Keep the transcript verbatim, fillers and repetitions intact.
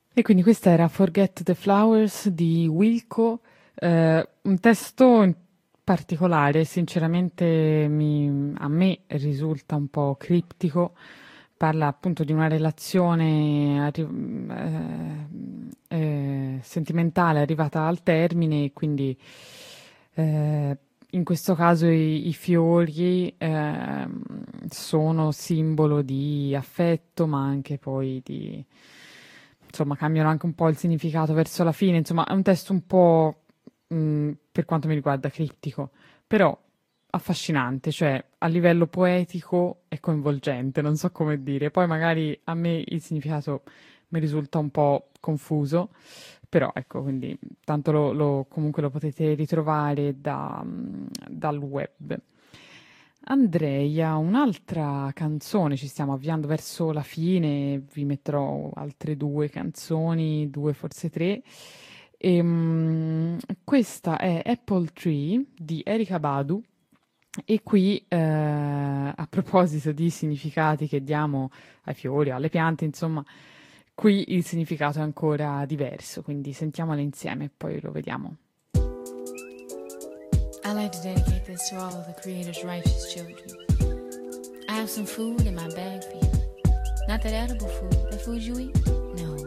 E quindi questa era Forget the Flowers di Wilco, eh, un testo in particolare, sinceramente mi- a me risulta un po' criptico, parla appunto di una relazione arri- eh, eh, sentimentale arrivata al termine e quindi eh, in questo caso i, i fiori ehm, sono simbolo di affetto, ma anche poi di insomma, cambiano anche un po' il significato verso la fine. Insomma, è un testo un po', mh, per quanto mi riguarda, criptico, però affascinante, cioè a livello poetico è coinvolgente, non so come dire. Poi magari a me il significato mi risulta un po' confuso, però ecco, quindi tanto lo, lo- comunque lo potete ritrovare da, mh, dal web. Andrei a un'altra canzone, ci stiamo avviando verso la fine, vi metterò altre due canzoni, due forse tre. Ehm, questa è Apple Tree di Erykah Badu e qui eh, a proposito di significati che diamo ai fiori, alle piante, insomma, qui il significato è ancora diverso, quindi sentiamole insieme e poi lo vediamo. I like to dedicate this to all of the Creator's righteous children. I have some food in my bag for you. Not that edible food, that food you eat. No.